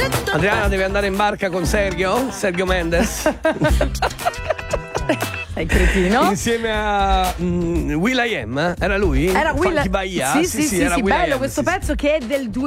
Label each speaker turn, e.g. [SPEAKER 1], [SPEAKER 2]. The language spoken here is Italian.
[SPEAKER 1] Adriana deve andare in barca con Sergio Mendes.
[SPEAKER 2] Sei cretino.
[SPEAKER 1] Insieme a will.i.am, era lui?
[SPEAKER 2] Era
[SPEAKER 1] Funky Bahia?
[SPEAKER 2] Sì,
[SPEAKER 1] era
[SPEAKER 2] bello
[SPEAKER 1] will.i.am,
[SPEAKER 2] questo pezzo che è del